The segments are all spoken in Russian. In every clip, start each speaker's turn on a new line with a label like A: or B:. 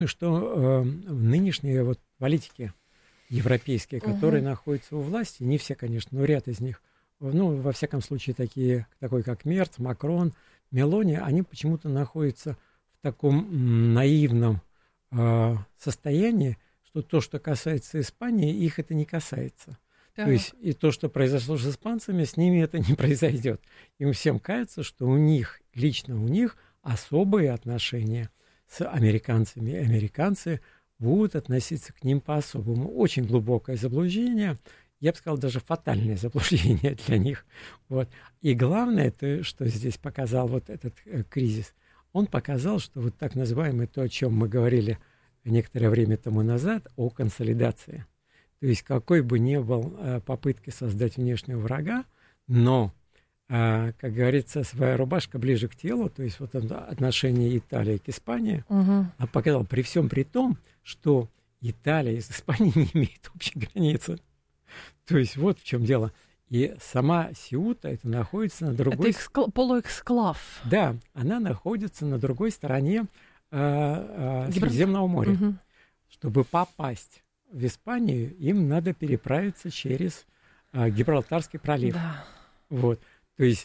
A: что в нынешней вот политике европейские, которые находятся у власти, не все, конечно, но ряд из них, ну, во всяком случае, такой как Мерц, Макрон, Мелони, они почему-то находятся в таком наивном состоянии, что то, что касается Испании, их это не касается. Так. То есть и то, что произошло с испанцами, с ними это не произойдет. Им всем кажется, что у них, лично у них, особые отношения с американцами, и американцы будут относиться к ним по-особому. Очень глубокое заблуждение, я бы сказал, даже фатальное заблуждение для них. Вот. И главное, это, что здесь показал вот этот кризис, он показал, что вот так называемое то, о чем мы говорили некоторое время тому назад, о консолидации. То есть какой бы ни был попытки создать внешнего врага, но, как говорится, своя рубашка ближе к телу, то есть вот это отношение Италии к Испании, показал при всем при том, что Италия с Испанией не имеет общей границы. То есть вот в чем дело. И сама Сеута это находится на другой...
B: Это полуэксклав.
A: Да, она находится на другой стороне Средиземного моря. Чтобы попасть в Испанию, им надо переправиться через Гибралтарский пролив.
B: Да.
A: Вот. То есть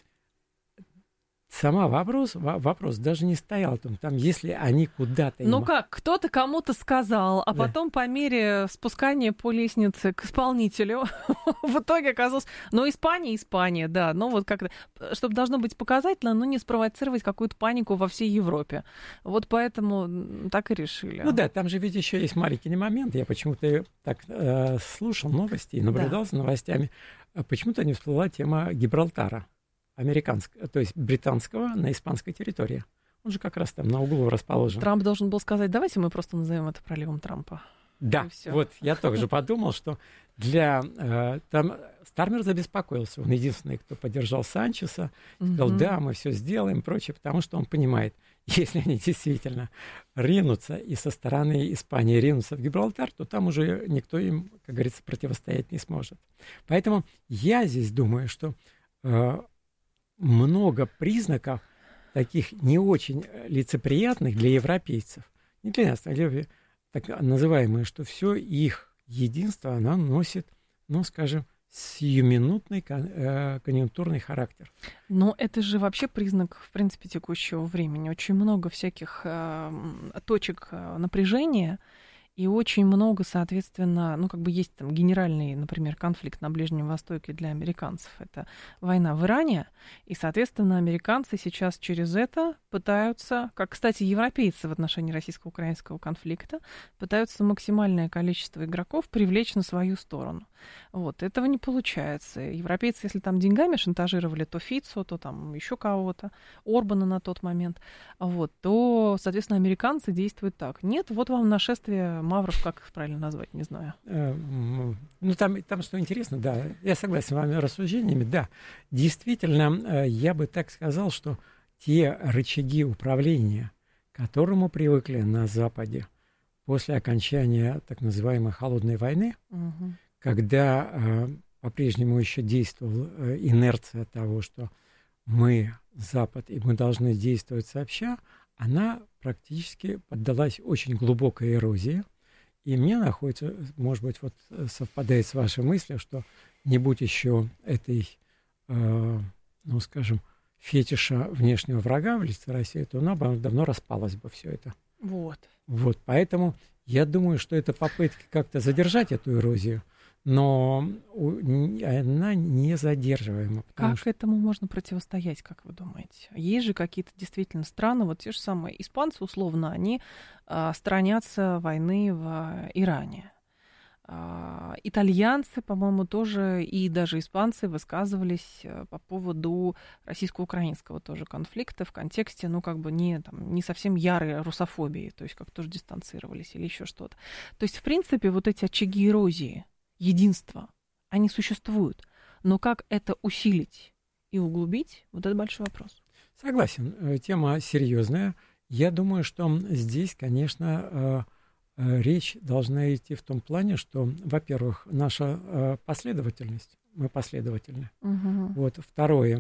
A: сама вопрос даже не стоял там, если они куда-то...
B: Ну как, кто-то кому-то сказал, а потом по мере спускания по лестнице к исполнителю в итоге оказалось... Ну, Испания, да, ну вот как-то... Чтобы должно быть показательно, но не спровоцировать какую-то панику во всей Европе. Вот поэтому так и решили.
A: Ну да, там же ведь еще есть маленький момент. Я почему-то так слушал новости и наблюдал за новостями. Почему-то не всплыла тема Гибралтара. Американского, то есть британского на испанской территории. Он же как раз там на углу расположен.
B: Трамп должен был сказать, давайте мы просто назовем это проливом Трампа.
A: Да, вот я тоже подумал, что там Стармер забеспокоился. Он единственный, кто поддержал Санчеса. Сказал, да, мы все сделаем, прочее, потому что он понимает, если они действительно ринутся и со стороны Испании ринутся в Гибралтар, то там уже никто им, как говорится, противостоять не сможет. Поэтому я здесь думаю, что много признаков таких не очень лицеприятных для европейцев, не для нас, а для так называемые, что все их единство, оно носит, ну, скажем, сиюминутный конъюнктурный характер.
B: Но это же вообще признак, в принципе, текущего времени. Очень много всяких точек напряжения, и очень много, соответственно, ну, как бы есть там генеральный, например, конфликт на Ближнем Востоке для американцев. Это война в Иране, и, соответственно, американцы сейчас через это пытаются, как, кстати, европейцы в отношении российско-украинского конфликта, пытаются максимальное количество игроков привлечь на свою сторону. Вот, этого не получается. Европейцы, если там деньгами шантажировали то Фицо, то там еще кого-то, Орбана на тот момент, вот, то, соответственно, американцы действуют так. Нет, вот вам нашествие мавров, как их правильно назвать, не знаю.
A: Ну, там что интересно, да, я согласен с вами рассуждениями, да, действительно, я бы так сказал, что те рычаги управления, к которому привыкли на Западе после окончания так называемой холодной войны, когда по-прежнему еще действовала инерция того, что мы Запад, и мы должны действовать сообща, она практически поддалась очень глубокой эрозии. И мне находится, может быть, вот совпадает с вашей мыслью, что не будь еще этой, ну, скажем, фетиша внешнего врага в лице России, то она бы давно распалась бы все это.
B: Вот.
A: Вот, поэтому я думаю, что это попытки как-то задержать эту эрозию, но она не задерживаема.
B: Как этому можно противостоять, как вы думаете? Есть же какие-то действительно страны, вот те же самые испанцы, условно, они сторонятся войны в Иране. Итальянцы, по-моему, тоже, и даже испанцы высказывались по поводу российско-украинского тоже конфликта в контексте, ну, как бы не совсем ярой русофобии, то есть как тоже дистанцировались или еще что-то. То есть, в принципе, вот эти очаги эрозии, единства, они существуют. Но как это усилить и углубить, вот это большой вопрос.
A: Согласен, тема серьезная. Я думаю, что здесь, конечно, речь должна идти в том плане, что, во-первых, наша последовательность, мы последовательны. Вот. Второе,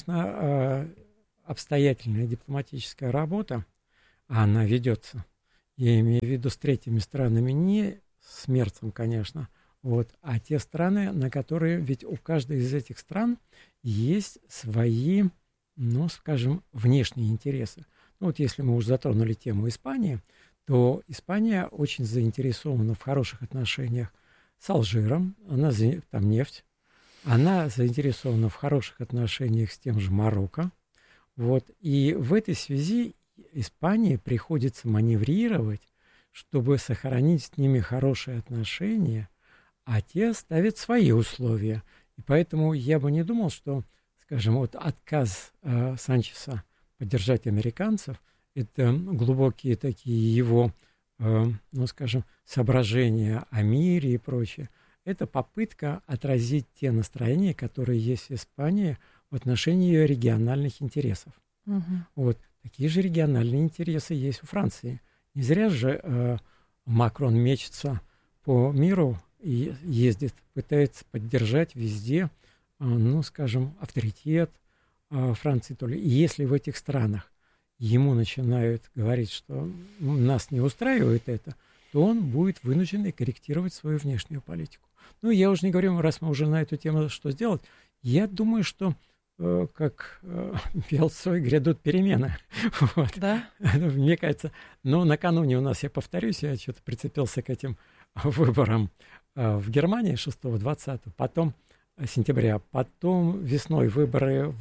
A: конечно, обстоятельная дипломатическая работа, она ведется. я имею в виду с третьими странами, не с Мерцем, конечно, вот, а те страны, на которые, ведь у каждой из этих стран есть свои, ну, скажем, внешние интересы. Ну, вот если мы уже затронули тему Испании, то Испания очень заинтересована в хороших отношениях с Алжиром, там нефть, она заинтересована в хороших отношениях с тем же Марокко, вот, и в этой связи Испании приходится маневрировать, чтобы сохранить с ними хорошие отношения, а те ставят свои условия. И поэтому я бы не думал, что, скажем, вот отказ Санчеса поддержать американцев – это глубокие такие его, ну, скажем, соображения о мире и прочее. Это попытка отразить те настроения, которые есть в Испании в отношении ее региональных интересов. Вот. Такие же региональные интересы есть у Франции. Не зря же Макрон мечется по миру и ездит, пытается поддержать везде, ну, скажем, авторитет Франции. И если в этих странах ему начинают говорить, что нас не устраивает это, то он будет вынужден корректировать свою внешнюю политику. Ну, я уже не говорю, раз мы уже на эту тему, что сделать, я думаю, что как пел Цой, грядут перемены. Вот.
B: Да?
A: Мне кажется, но накануне у нас, я повторюсь, я что-то прицепился к этим выборам в Германии 6-20, потом сентября, потом весной выборы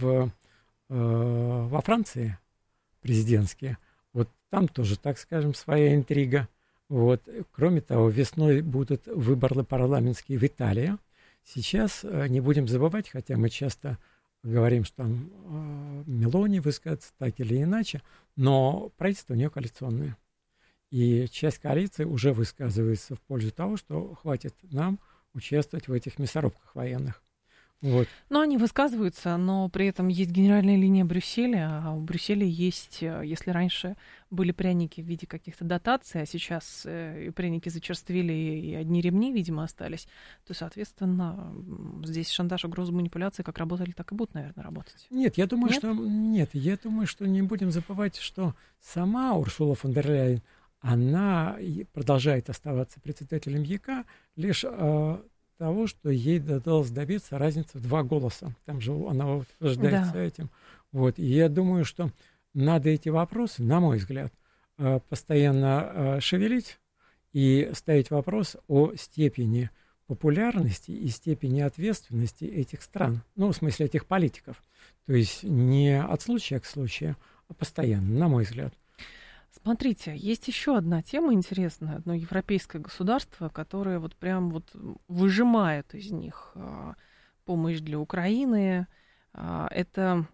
A: во Франции президентские. Вот там тоже, так скажем, своя интрига. Вот. Кроме того, весной будут выборы парламентские в Италии. Сейчас не будем забывать, хотя мы часто говорим, что там Мелони высказывается так или иначе, но правительство у нее коалиционное. И часть коалиции уже высказывается в пользу того, что хватит нам участвовать в этих мясорубках военных. Вот.
B: Но они высказываются, но при этом есть генеральная линия Брюсселя, а у Брюсселя есть, если раньше были пряники в виде каких-то дотаций, а сейчас и пряники зачерствели, и одни ремни, видимо, остались, то, соответственно, здесь шантаж, угроза, манипуляции как работали, так и будут, наверное, работать.
A: Нет, я думаю, я думаю, что не будем забывать, что сама Урсула фон дер Ляйен, она продолжает оставаться председателем ЕК лишь того, что ей удалось добиться разницы в 2 голоса. Там же она утверждается этим. Вот. И я думаю, что надо эти вопросы, на мой взгляд, постоянно шевелить и ставить вопрос о степени популярности и степени ответственности этих стран. Ну, в смысле, этих политиков. То есть не от случая к случаю, а постоянно, на мой взгляд.
B: Смотрите, есть еще одна тема интересная, одно европейское государство, которое вот прям вот выжимает из них помощь для Украины. Это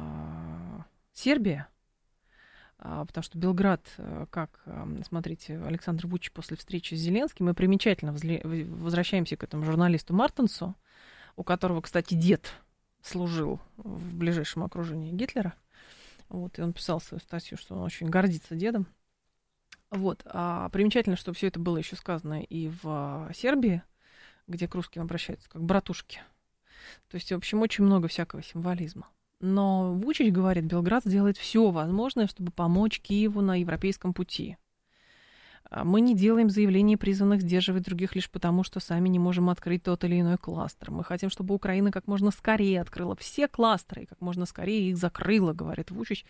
B: Сербия, потому что Белград, как, смотрите, Александр Вучич после встречи с Зеленским, мы примечательно возвращаемся к этому журналисту Мартенсу, у которого, кстати, дед служил в ближайшем окружении Гитлера. Вот, и он писал свою статью, что он очень гордится дедом. Вот. А примечательно, что все это было еще сказано и в Сербии, где к русским обращаются как братушки. То есть, в общем, очень много всякого символизма. Но Вучич говорит, Белград сделает все возможное, чтобы помочь Киеву на европейском пути. Мы не делаем заявлений, призванных сдерживать других лишь потому, что сами не можем открыть тот или иной кластер. Мы хотим, чтобы Украина как можно скорее открыла все кластеры, и как можно скорее их закрыла, говорит Вучич.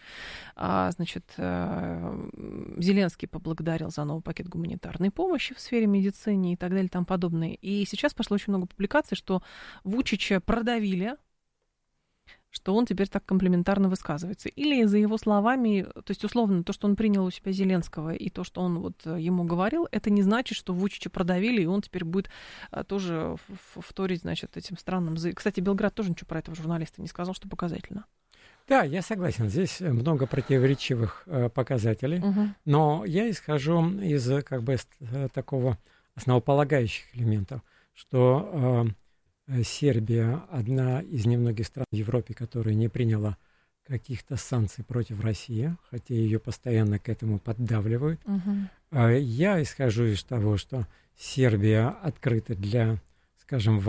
B: Зеленский поблагодарил за новый пакет гуманитарной помощи в сфере медицины и так далее и тому подобное. И сейчас пошло очень много публикаций, что Вучича продавили, что он теперь так комплиментарно высказывается. Или за его словами, то есть условно, то, что он принял у себя Зеленского, и то, что он вот ему говорил, это не значит, что Вучича продавили, и он теперь будет тоже вторить, значит, этим странным... Кстати, Белград тоже ничего про этого журналиста не сказал, что показательно.
A: Да, я согласен. Здесь много противоречивых показателей, но я исхожу из как бы такого основополагающих элементов, что Сербия одна из немногих стран в Европе, которая не приняла каких-то санкций против России, хотя ее постоянно к этому поддавливают. Я исхожу из того, что Сербия открыта для, скажем,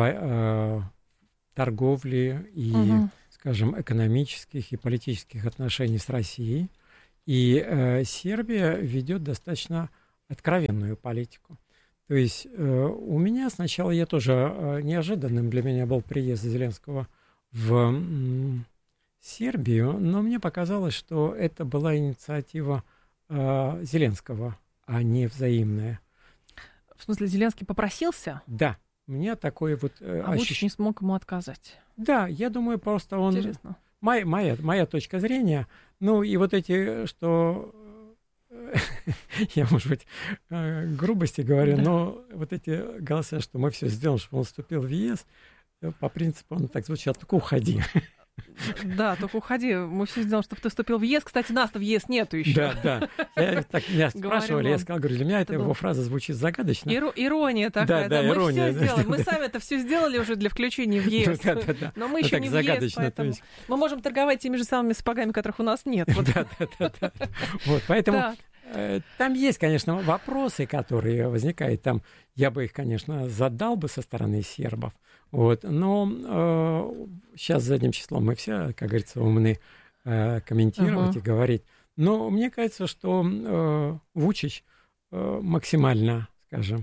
A: торговли и, скажем, экономических и политических отношений с Россией. И Сербия ведет достаточно откровенную политику. То есть у меня сначала, я тоже неожиданным для меня был приезд Зеленского в Сербию, но мне показалось, что это была инициатива Зеленского, а не взаимная.
B: В смысле, Зеленский попросился?
A: Да, у меня такое вот
B: Вучич не смог ему отказать.
A: Да, я думаю, просто он...
B: Интересно.
A: Моя точка зрения, ну и вот эти, что... Я, может быть, грубости говорю,
B: Да.
A: но вот эти голоса, что мы все сделаем, чтобы он вступил в ЕС, по принципу, он так звучал, только уходи.
B: Да, только уходи. Мы все сделаем, чтобы ты вступил в ЕС. Кстати, нас-то в ЕС нету еще.
A: Да. Меня спрашивали, я сказал, говорю, для меня эта его фраза звучит загадочно.
B: Ирония такая. Да, мы
A: ирония,
B: все сделали. Мы сами это все сделали уже для включения в ЕС.
A: Да.
B: Но мы еще не в ЕС, поэтому мы можем торговать теми же самыми сапогами, которых у нас нет.
A: Да. Вот, поэтому... Там есть, конечно, вопросы, которые возникают. Там я бы их, конечно, задал бы со стороны сербов. Вот, но сейчас задним числом мы все, как говорится, умны комментировать и говорить. Но мне кажется, что Вучич максимально, скажем,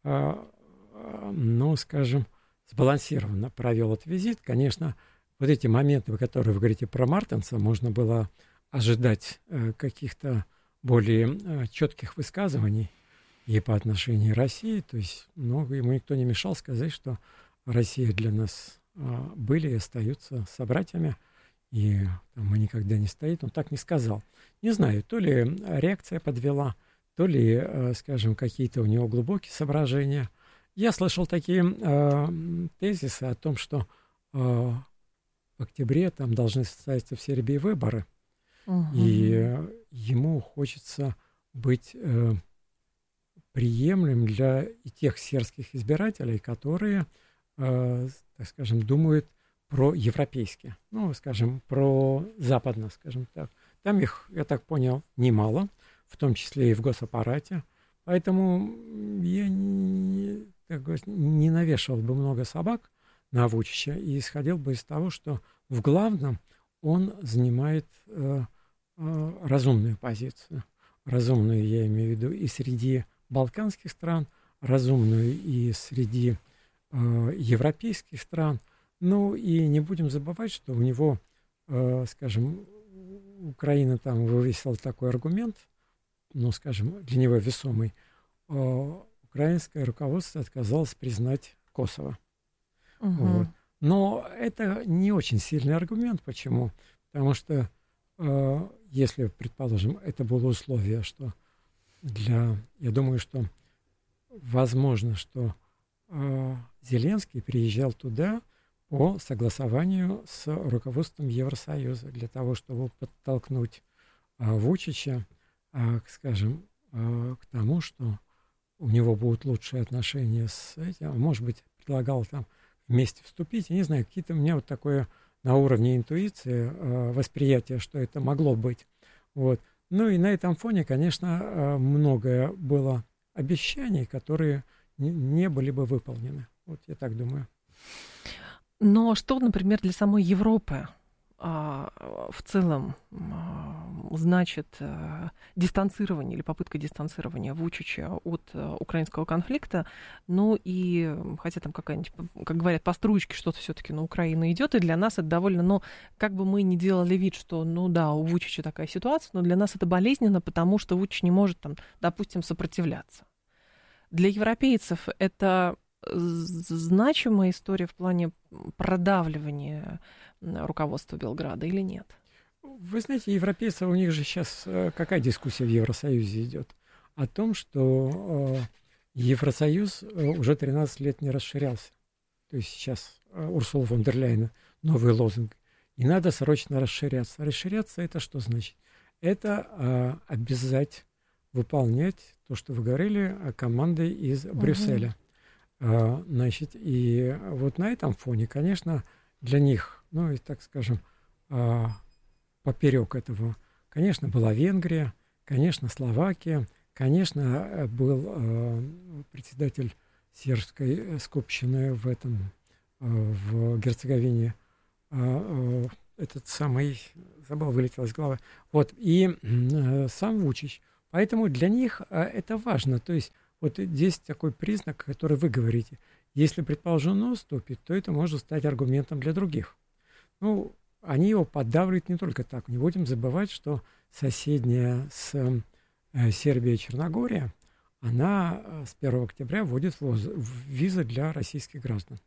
A: сбалансированно провел этот визит. Конечно, вот эти моменты, которые вы говорите про Мартенса, можно было ожидать каких-то более четких высказываний и по отношению к России. То есть, ему никто не мешал сказать, что Россия для нас были и остаются собратьями, и мы никогда не стоит. Он так не сказал. Не знаю, то ли реакция подвела, то ли, скажем, какие-то у него глубокие соображения. Я слышал такие тезисы о том, что в октябре там должны состояться в Сербии выборы, и ему хочется быть приемлемым для и тех сербских избирателей, которые, так скажем, думают про-европейски, скажем, про-западно, скажем так. Там их, я так понял, немало, в том числе и в госаппарате. Поэтому я не навешивал бы много собак на Вучича и исходил бы из того, что в главном он занимает разумную позицию. Разумную, я имею в виду, и среди балканских стран, разумную и среди европейских стран. Ну и не будем забывать, что у него, скажем, Украина там вывесила такой аргумент, скажем, для него весомый. Украинское руководство отказалось признать Косово. Вот. Но это не очень сильный аргумент. Почему? Потому что если, предположим, это было условие, что я думаю, что возможно, что Зеленский приезжал туда по согласованию с руководством Евросоюза для того, чтобы подтолкнуть Вучича, скажем, к тому, что у него будут лучшие отношения с этим, может быть, предлагал там вместе вступить. Я не знаю, какие-то у меня вот такое на уровне интуиции восприятие, что это могло быть. Вот. Ну и на этом фоне, конечно, многое было обещаний, которые не были бы выполнены. Вот я так думаю.
B: Но что, например, для самой Европы в целом значит дистанцирование или попытка дистанцирования Вучича от украинского конфликта? Ну и хотя там какая-нибудь, как говорят, по стручке что-то все-таки на Украину идет, и для нас это довольно, как бы мы ни делали вид, что, у Вучича такая ситуация, но для нас это болезненно, потому что Вучич не может, там, допустим, сопротивляться. Для европейцев это значимая история в плане продавливания руководства Белграда или нет?
A: Вы знаете, европейцы, у них же сейчас какая дискуссия в Евросоюзе идет? О том, что Евросоюз уже 13 лет не расширялся. То есть сейчас Урсула фон дер Ляйен новый лозунг. И надо срочно расширяться. Расширяться это что значит? Это обязать выполнять то, что вы говорили, командой из Брюсселя. Значит, и вот на этом фоне, конечно, для них, и так скажем, поперек этого, конечно, была Венгрия, конечно, Словакия, конечно, был председатель сербской скупщины в Герцеговине, этот самый, забыл, вылетел из головы. Вот, и сам Вучич, Поэтому для них это важно. То есть вот здесь такой признак, который вы говорите. Если, предположим, он уступит, то это может стать аргументом для других. Ну, они его поддавливают не только так. Не будем забывать, что соседняя с Сербией Черногория, она с 1 октября вводит визы для российских граждан.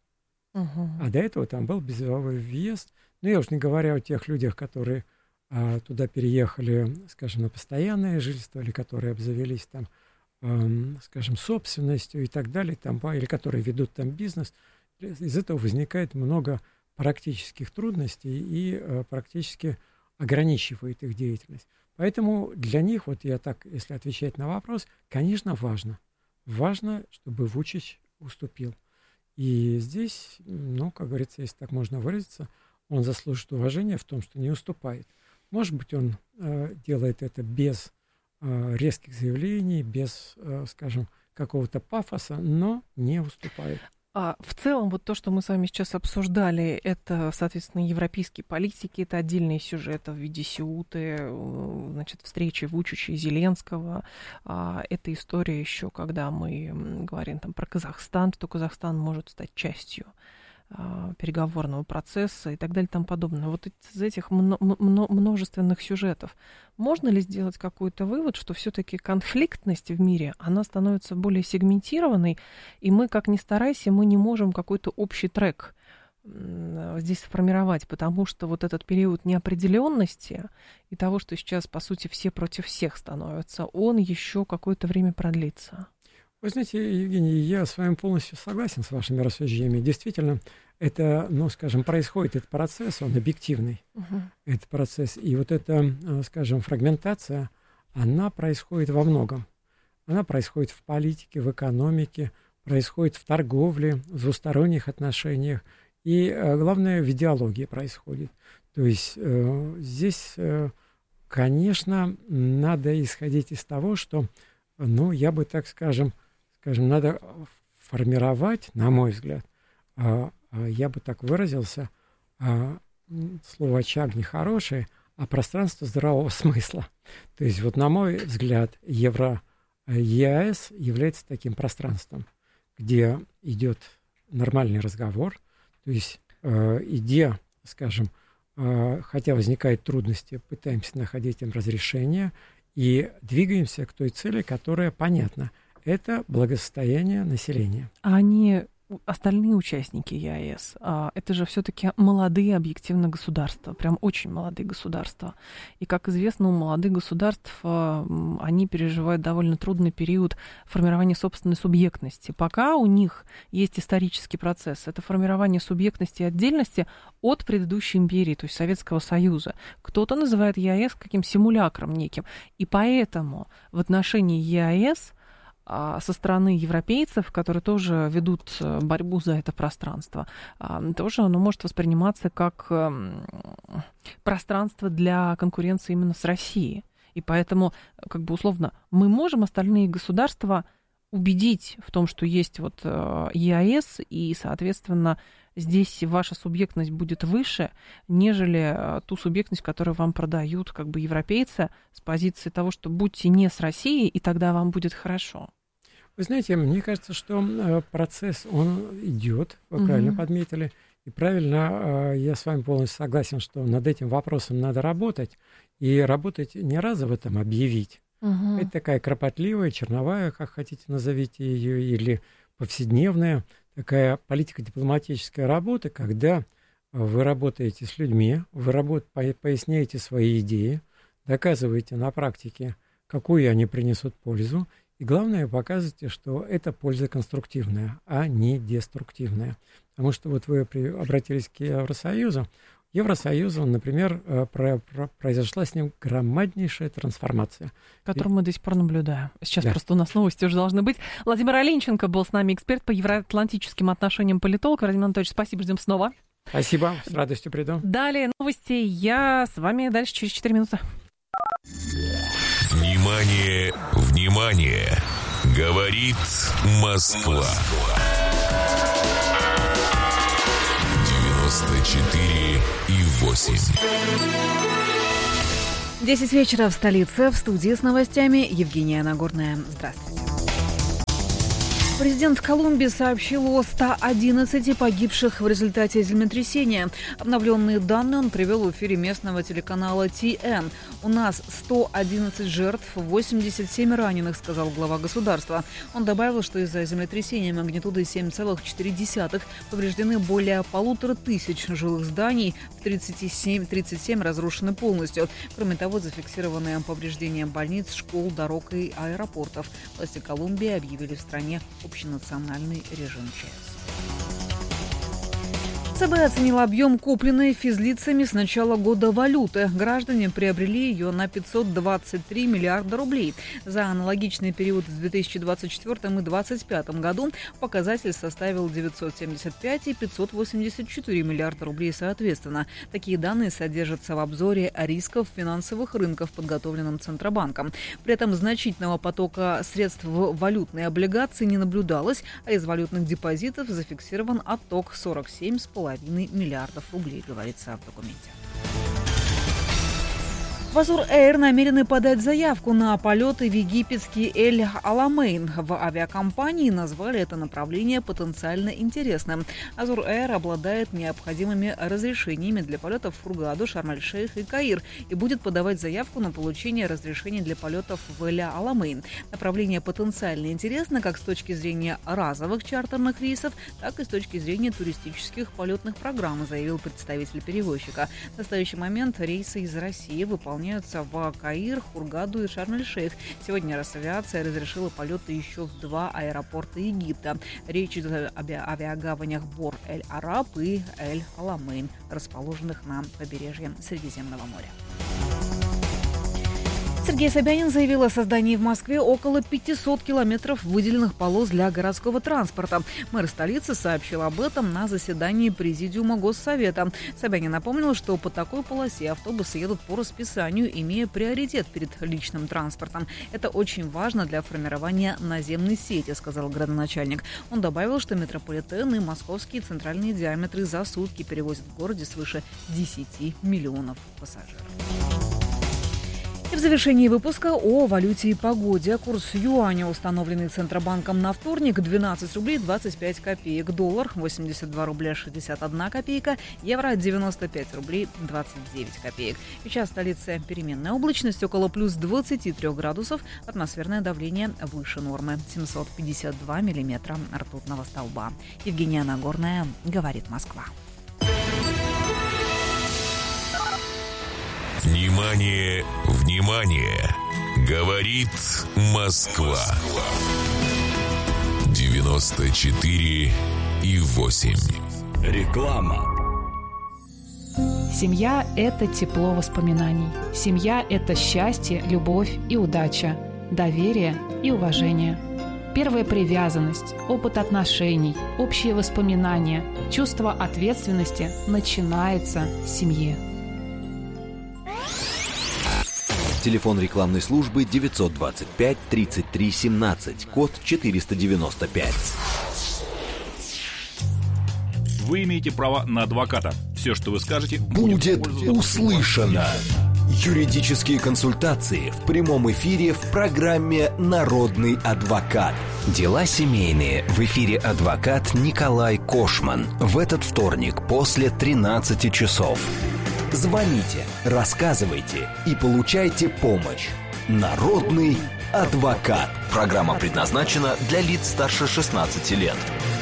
A: А до этого там был безвизовый въезд. Ну, я уж не говоря о тех людях, которые туда переехали, скажем, на постоянное жительство, или которые обзавелись там, скажем, собственностью и так далее, там, или которые ведут там бизнес. Из этого возникает много практических трудностей и практически ограничивает их деятельность. Поэтому для них, вот я так, если отвечать на вопрос, конечно, важно. Важно, чтобы Вучич уступил. И здесь, ну, как говорится, если так можно выразиться, он заслужит уважения в том, что не уступает. Может быть, он делает это без резких заявлений, без, скажем, какого-то пафоса, но не уступает.
B: В целом, вот то, что мы с вами сейчас обсуждали, это, соответственно, европейские политики, это отдельные сюжеты в виде Сеуты, значит, встречи Вучича и Зеленского. Это история еще, когда мы говорим там про Казахстан, что Казахстан может стать частью переговорного процесса и так далее и тому подобное. Вот из этих множественных сюжетов можно ли сделать какой-то вывод, что все-таки конфликтность в мире, она становится более сегментированной, и мы, как ни старайся, мы не можем какой-то общий трек здесь сформировать, потому что вот этот период неопределенности и того, что сейчас, по сути, все против всех становятся, он еще какое-то время продлится.
A: Вы знаете, Евгений, я с вами полностью согласен с вашими рассуждениями. Действительно, это, ну, скажем, происходит этот процесс, он объективный, этот процесс. И вот эта, скажем, фрагментация, она происходит во многом. Она происходит в политике, в экономике, происходит в торговле, в двусторонних отношениях. И, главное, в идеологии происходит. То есть здесь, конечно, надо исходить из того, что, ну, я бы, так скажем, надо формировать, на мой взгляд, я бы так выразился, слово «очаг» нехорошее, а пространство здравого смысла. То есть, вот на мой взгляд, ЕАЭС является таким пространством, где идет нормальный разговор, то есть, где, скажем, хотя возникают трудности, пытаемся находить им разрешение и двигаемся к той цели, которая понятна. Это благосостояние населения.
B: А они, остальные участники ЕАЭС, это же все-таки молодые объективно государства, прям очень молодые государства. И, как известно, у молодых государств они переживают довольно трудный период формирования собственной субъектности. Пока у них есть исторический процесс, это формирование субъектности и отдельности от предыдущей империи, то есть Советского Союза. Кто-то называет ЕАЭС каким симулякром неким. И поэтому в отношении ЕАЭС со стороны европейцев, которые тоже ведут борьбу за это пространство, тоже оно может восприниматься как пространство для конкуренции именно с Россией. И поэтому, как бы условно, мы можем остальные государства убедить в том, что есть вот ЕАЭС, и, соответственно, здесь ваша субъектность будет выше, нежели ту субъектность, которую вам продают как бы европейцы с позиции того, что будьте не с Россией, и тогда вам будет хорошо.
A: Вы знаете, мне кажется, что процесс, он идет, вы правильно подметили, и правильно, я с вами полностью согласен, что над этим вопросом надо работать, и работать не разово там объявить. Это такая кропотливая, черновая, как хотите назовите ее, или повседневная, такая политико-дипломатическая работа, когда вы работаете с людьми, вы поясняете свои идеи, доказываете на практике, какую они принесут пользу, и главное, показывайте, что эта польза конструктивная, а не деструктивная. Потому что вот вы обратились к Евросоюзу. Евросоюзу, например, произошла с ним громаднейшая трансформация.
B: Которую мы до сих пор наблюдаем. Сейчас просто у нас новости уже должны быть. Владимир Оленченко был с нами, эксперт по евроатлантическим отношениям, политолог. Владимир Анатольевич, спасибо, ждем снова.
A: Спасибо, с радостью приду.
B: Далее новости. Я с вами дальше через 4 минуты.
C: Внимание, внимание! Говорит Москва. 94,8.
D: 10 вечера в столице. В студии с новостями Евгения Нагорная. Здравствуйте. Президент Колумбии сообщил о 111 погибших в результате землетрясения. Обновленные данные он привел в эфире местного телеканала ТН. «У нас 111 жертв, 87 раненых», сказал глава государства. Он добавил, что из-за землетрясения магнитудой 7,4 повреждены более 1500 жилых зданий, 37 разрушены полностью. Кроме того, зафиксированы повреждения больниц, школ, дорог и аэропортов. Власти Колумбии объявили в стране общенациональный режим ЧС. ЦБ оценила объем купленной физлицами с начала года валюты. Граждане приобрели ее на 523 миллиарда рублей. За аналогичный период в 2024 и 2025 году показатель составил 975 и 584 миллиарда рублей соответственно. Такие данные содержатся в обзоре рисков финансовых рынков, подготовленном Центробанком. При этом значительного потока средств в валютные облигации не наблюдалось, а из валютных депозитов зафиксирован отток 47,5 миллиардов рублей, говорится в документе. В Азур-Эйр намерены подать заявку на полеты в египетский Эль-Аламейн. В авиакомпании назвали это направление потенциально интересным. Азур-Эйр обладает необходимыми разрешениями для полетов в Хургаду, Шарм-эль-Шейх и Каир и будет подавать заявку на получение разрешений для полетов в Эль-Аламейн. Направление потенциально интересно как с точки зрения разовых чартерных рейсов, так и с точки зрения туристических полетных программ, заявил представитель перевозчика. В настоящий момент рейсы из России выполняются в Каир, Хургаду и Шарм-эль-Шейх. Сегодня Росавиация разрешила полеты еще в 2 аэропорта Египта. Речь идет об авиагаванях Бор-эль-Араб и Эль-Аламейн, расположенных на побережье Средиземного моря. Сергей Собянин заявил о создании в Москве около 500 километров выделенных полос для городского транспорта. Мэр столицы сообщил об этом на заседании Президиума Госсовета. Собянин напомнил, что по такой полосе автобусы едут по расписанию, имея приоритет перед личным транспортом. Это очень важно для формирования наземной сети, сказал градоначальник. Он добавил, что метрополитен и московские центральные диаметры за сутки перевозят в городе свыше 10 миллионов пассажиров. И в завершении выпуска о валюте и погоде. Курс юаня, установленный Центробанком на вторник, 12 рублей 25 копеек. Доллар 82 рубля 61 копейка. Евро 95 рублей 29 копеек. Сейчас в столице переменная облачность, около плюс 23 градусов. Атмосферное давление выше нормы. 752 миллиметра ртутного столба. Евгения Нагорная, говорит Москва.
C: Внимание, внимание! Говорит Москва. 94,8. Реклама.
E: Семья – это тепло воспоминаний. Семья – это счастье, любовь и удача, доверие и уважение. Первая привязанность, опыт отношений, общие воспоминания, чувство ответственности начинается с семьи.
F: Телефон рекламной службы 925 33 17, код 495.
G: Вы имеете право на адвоката. Все, что вы скажете,
F: будет услышано. Юридические консультации в прямом эфире в программе «Народный адвокат». Дела семейные. В эфире адвокат Николай Кошман. В этот вторник после 13 часов. Звоните, рассказывайте и получайте помощь. Народный адвокат. Программа предназначена для лиц старше 16 лет.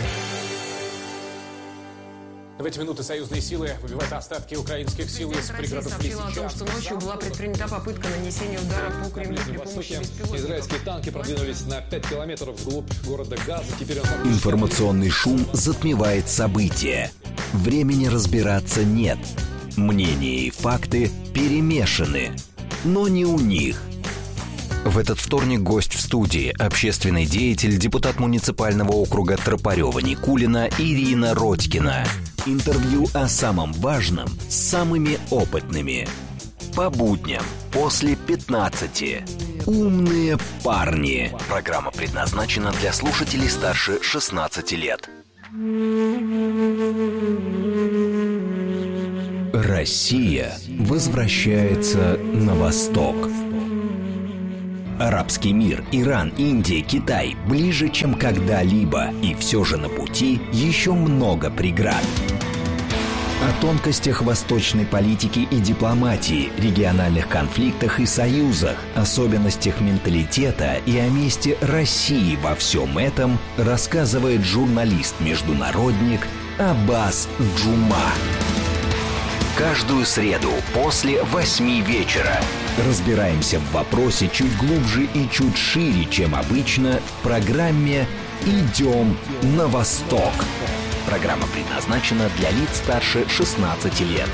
H: В эти минуты союзные силы выбивают остатки украинских сил из пригородов Лисичанска.
I: сообщила о том, что ночью была предпринята попытка нанесения удара по Кремлю при помощи беспилотников.
H: Израильские танки продвинулись на 5 километров вглубь города Газа. Теперь
F: Информационный шум затмевает события. Времени разбираться нет. Мнения и факты перемешаны. Но не у них. В этот вторник гость в студии – общественный деятель, депутат муниципального округа Тропарева-Никулина Ирина Родькина. Интервью о самом важном с самыми опытными. По будням после 15. Умные парни. Программа предназначена для слушателей старше 16 лет. Россия возвращается на восток. Арабский мир, Иран, Индия, Китай ближе, чем когда-либо, и все же на пути еще много преград. О тонкостях восточной политики и дипломатии, региональных конфликтах и союзах, особенностях менталитета и о месте России во всем этом рассказывает журналист-международник Аббас Джума. Каждую среду после 8 вечера разбираемся в вопросе чуть глубже и чуть шире, чем обычно, в программе «Идем на восток». Программа предназначена для лиц старше 16 лет.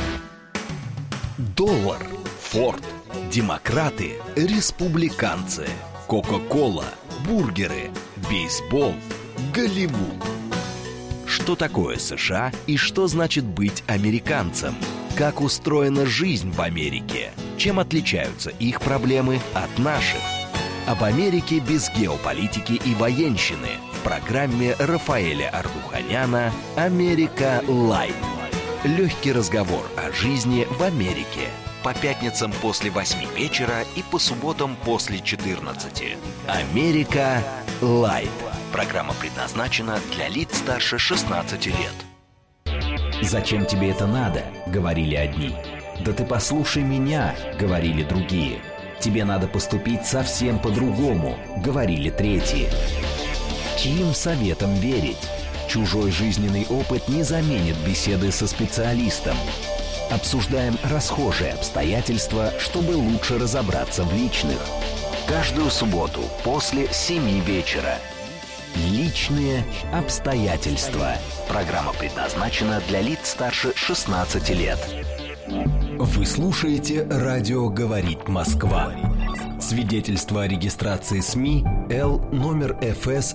F: Доллар, Форд, демократы, республиканцы, Кока-кола, бургеры, бейсбол, Голливуд. Что такое США и что значит быть американцем? Как устроена жизнь в Америке? Чем отличаются их проблемы от наших? Об Америке без геополитики и военщины в программе Рафаэля Ардуханяна «Америка Лайт». Легкий разговор о жизни в Америке. По пятницам после 8 вечера и по субботам после 14. «Америка Лайт». Программа предназначена для лиц старше 16 лет. «Зачем тебе это надо?» — говорили одни. «Да ты послушай меня!» — говорили другие. «Тебе надо поступить совсем по-другому», — говорили третьи. Чьим советам верить? Чужой жизненный опыт не заменит беседы со специалистом. Обсуждаем расхожие обстоятельства, чтобы лучше разобраться в личных. Каждую субботу после 7 вечера. Личные обстоятельства. Программа предназначена для лиц старше 16 лет. Вы слушаете «Радио говорит Москва». Свидетельство о регистрации СМИ Л номер ФС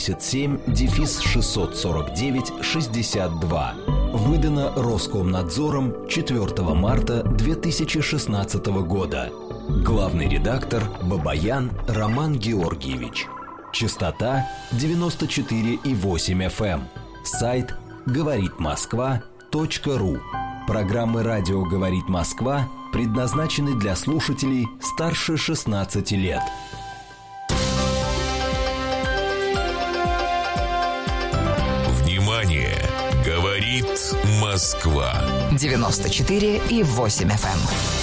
F: 77-649-62. Выдано Роскомнадзором 4 марта 2016 года. Главный редактор Бабаян Роман Георгиевич. Частота 94,8 FM. Сайт говоритмосква.ру. Программы «Радио говорит Москва» предназначены для слушателей старше 16 лет.
C: Внимание! Говорит Москва.
J: 94,8 FM.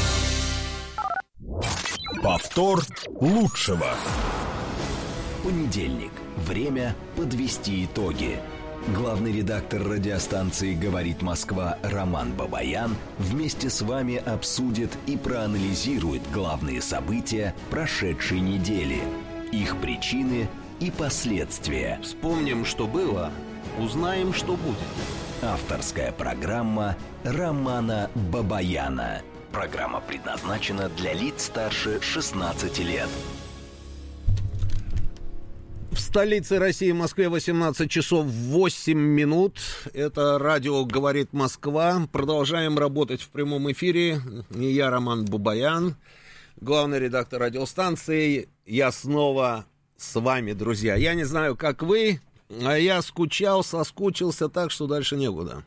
C: Повтор лучшего.
F: Понедельник. Время подвести итоги. Главный редактор радиостанции «Говорит Москва» Роман Бабаян вместе с вами обсудит и проанализирует главные события прошедшей недели, их причины и последствия.
K: Вспомним, что было, узнаем, что будет.
F: Авторская программа Романа Бабаяна. Программа предназначена для лиц старше 16 лет.
K: В столице России, Москве, 18 часов 8 минут. Это радио «Говорит Москва». Продолжаем работать в прямом эфире. Я Роман Бабаян, главный редактор радиостанции. Я снова с вами, друзья. Я не знаю, как вы, а я соскучился так, что дальше некуда.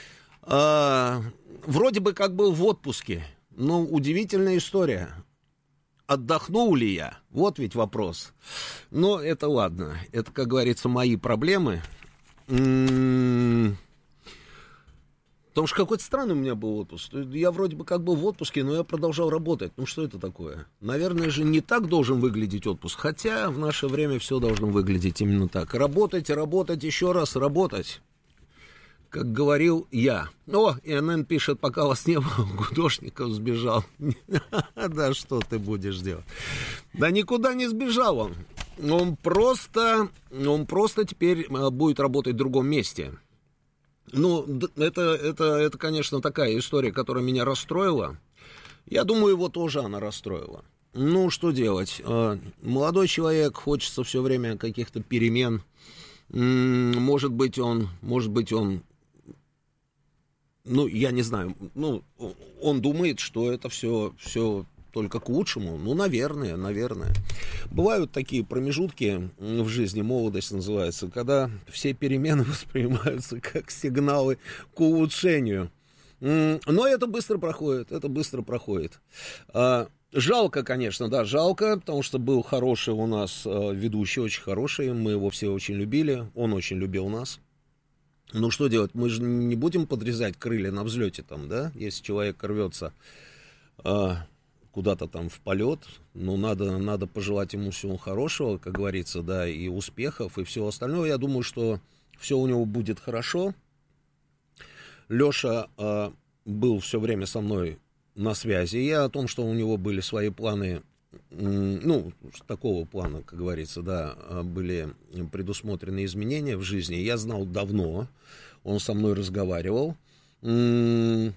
K: Вроде бы как был в отпуске, но удивительная история. Отдохнул ли я? Вот ведь вопрос. Но это ладно. Это, как говорится, мои проблемы. Потому что какой-то странный у меня был отпуск. Я вроде бы как был в отпуске, но я продолжал работать. Ну что это такое? Наверное же не так должен выглядеть отпуск. Хотя в наше время все должно выглядеть именно так. Работать, работать, еще раз работать. Как говорил я. О, ИНН пишет, пока вас не было, Гудошников сбежал. Да что ты будешь делать? Да никуда не сбежал он. Он просто теперь будет работать в другом месте. Ну, это, конечно, такая история, которая меня расстроила. Я думаю, его тоже она расстроила. Ну, что делать? Молодой человек, хочется все время каких-то перемен. Может быть, он, ну, я не знаю, ну, он думает, что это все только к лучшему. Ну, наверное. Бывают такие промежутки в жизни, молодость называется, когда все перемены воспринимаются как сигналы к улучшению. Но это быстро проходит, Жалко, конечно, да, жалко, потому что был хороший у нас ведущий, очень хороший, мы его все очень любили, он очень любил нас. Ну, что делать, мы же не будем подрезать крылья на взлете там, да, если человек рвется куда-то там в полет, ну, надо пожелать ему всего хорошего, как говорится, да, и успехов, и всего остального. Я думаю, что все у него будет хорошо. Леша был все время со мной на связи. Я о том, что у него были свои планы, ну, такого плана, как говорится, да, были предусмотрены изменения в жизни. Я знал давно, он со мной разговаривал. Мы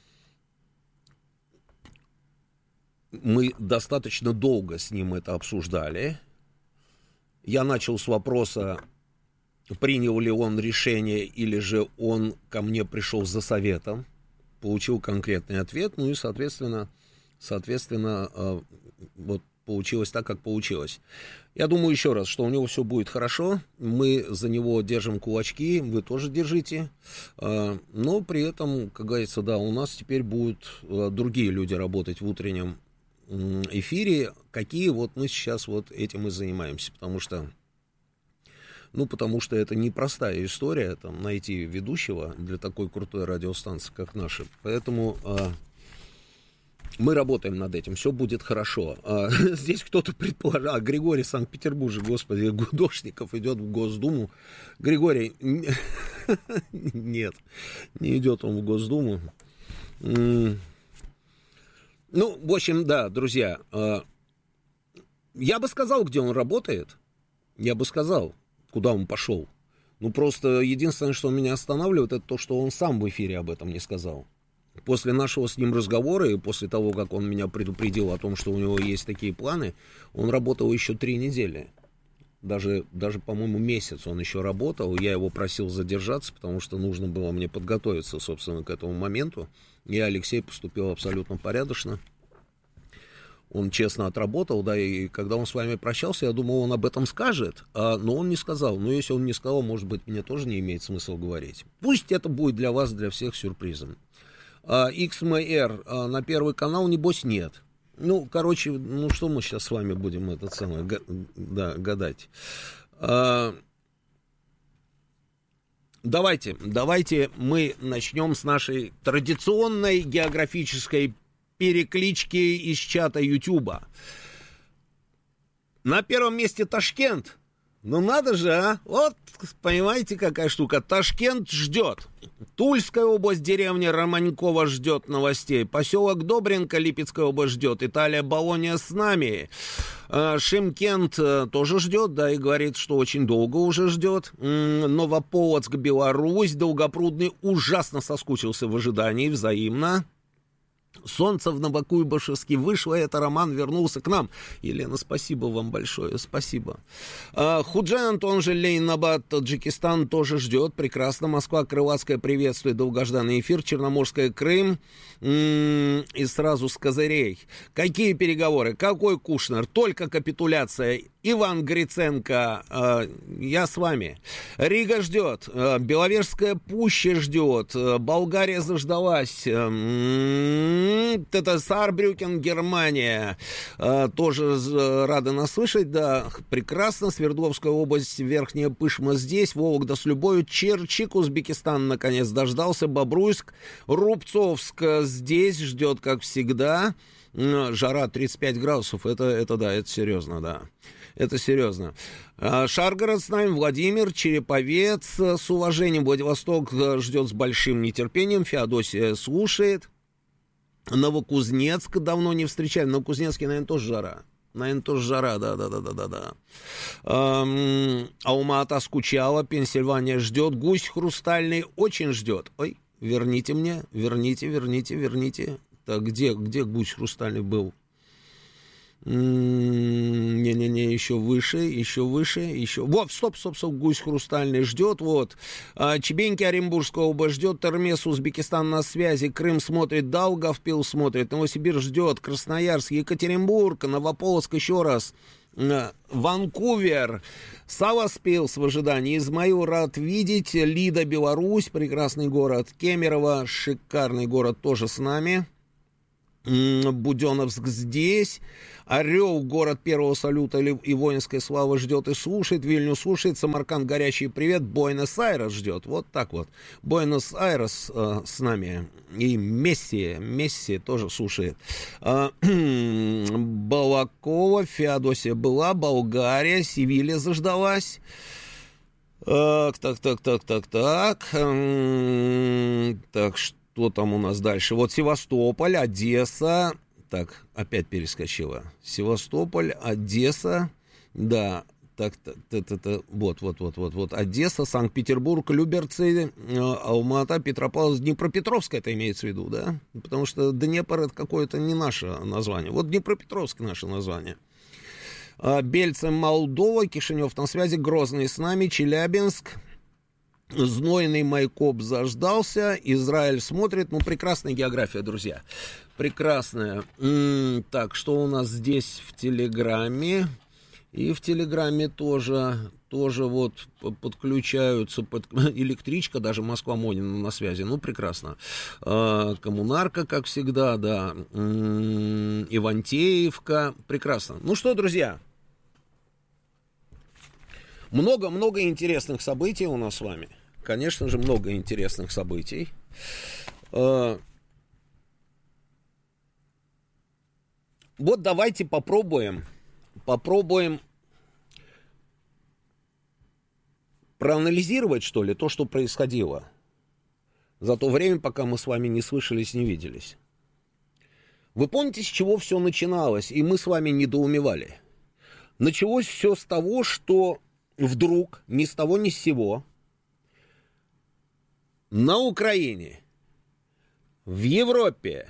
K: достаточно долго с ним это обсуждали. Я начал с вопроса, принял ли он решение, или же он ко мне пришел за советом. Получил конкретный ответ, ну и, соответственно, вот получилось так, как получилось. Я думаю еще раз, что у него все будет хорошо, мы за него держим кулачки, вы тоже держите, но при этом, как говорится, да, у нас теперь будут другие люди работать в утреннем эфире, какие вот мы сейчас вот этим и занимаемся, потому что это непростая история, там, найти ведущего для такой крутой радиостанции, как наша. Поэтому мы работаем над этим, все будет хорошо. Здесь кто-то предположил, Григорий Санкт-Петербург, господи, Гудошников идет в Госдуму. Григорий, нет, не идет он в Госдуму. Ну, в общем, да, друзья, я бы сказал, где он работает, я бы сказал, куда он пошел. Ну, просто единственное, что меня останавливает, это то, что он сам в эфире об этом не сказал. После нашего с ним разговора и после того, как он меня предупредил о том, что у него есть такие планы, он работал еще 3 недели. Даже, по-моему, месяц он еще работал. Я его просил задержаться, потому что нужно было мне подготовиться, собственно, к этому моменту. И Алексей поступил абсолютно порядочно. Он честно отработал, да, и когда он с вами прощался, я думал, он об этом скажет, но он не сказал. Но если он не сказал, может быть, мне тоже не имеет смысла говорить. Пусть это будет для вас, для всех сюрпризом. XMR на Первый канал, небось, нет. Ну, короче, ну, что мы сейчас с вами будем гадать. Давайте мы начнем с нашей традиционной географической переклички из чата Ютуба. На первом месте Ташкент. Ну надо же, а? Вот, понимаете, какая штука. Ташкент ждет. Тульская область, деревня Романькова ждет новостей. Поселок Добренко, Липецкая область ждет. Италия, Болонья с нами. Шымкент тоже ждет, да, и говорит, что очень долго уже ждет. Новополоцк, Беларусь. Долгопрудный ужасно соскучился в ожидании, взаимно. Солнце в Новокуйбышевске вышло, это Роман вернулся к нам. Елена, спасибо вам большое, спасибо. Худжент, он же Лейнабад, Таджикистан, тоже ждет. Прекрасно. Москва, Крылатская приветствует долгожданный эфир. Черноморская, Крым. И сразу с козырей. Какие переговоры? Какой Кушнер? Только капитуляция. Иван Гриценко, я с вами. Рига ждет. Беловежская пуща ждет. Болгария заждалась. Это Саарбрюкен, Германия. Тоже рады нас слышать, да. Прекрасно. Свердловская область, Верхняя Пышма здесь. Вологда с любовью. Черчик, Узбекистан, наконец дождался. Бобруйск, Рубцовск здесь ждет, как всегда. Жара 35 градусов. Это да, это серьезно, да. Это серьезно. Шаргород с нами, Владимир, Череповец с уважением, Владивосток ждет с большим нетерпением, Феодосия слушает. Новокузнецк давно не встречали. В Новокузнецке, наверное, тоже жара. Да. Алма-Ата скучала, Пенсильвания ждет, Гусь хрустальный очень ждет. Ой, верните. Так, где Гусь хрустальный был? Не, еще выше. Вот, стоп, Гусь хрустальный ждет, вот. Чебеньки, Оренбургская область ждет, Термес, Узбекистан на связи, Крым смотрит, Даугавпилс смотрит, Новосибирск ждет, Красноярск, Екатеринбург, Новополоцк еще раз. Ванкувер, Саваспилс в ожидании, Измаил рад видеть, Лида, Беларусь, прекрасный город, Кемерово, шикарный город, тоже с нами, Буденновск здесь, Орел, город первого салюта и воинской славы ждет и слушает, Вильнюс слушает, Самарканд, горячий привет, Буэнос-Айрес ждет, вот так вот, Буэнос-Айрес с нами, и Месси тоже слушает, Балакова, Феодосия была, Болгария, Севилья заждалась, так, что там у нас дальше? Вот Севастополь, Одесса. Так, опять перескочила. Севастополь, Одесса. Да, вот. Одесса, Санкт-Петербург, Люберцы, Алмата, Петропавловск, Днепропетровск, это имеется в виду, да? Потому что Днепр это какое-то не наше название. Вот Днепропетровск наше название. Бельцы, Молдова, Кишинев на связи, Грозный с нами, Челябинск. Знойный Майкоп заждался, Израиль смотрит, прекрасная география, друзья, прекрасная. Так, что у нас здесь в Телеграме? И в Телеграме тоже вот подключаются, электричка, даже Москва-Монина на связи, прекрасно. Коммунарка, как всегда, да, Ивантеевка, прекрасно. Ну что, друзья, много интересных событий у нас с вами. Конечно же, много интересных событий. Вот давайте попробуем проанализировать, что ли, то, что происходило за то время, пока мы с вами не слышались, не виделись. Вы помните, с чего все начиналось, и мы с вами недоумевали? Началось все с того, что вдруг, ни с того ни с сего, на Украине, в Европе,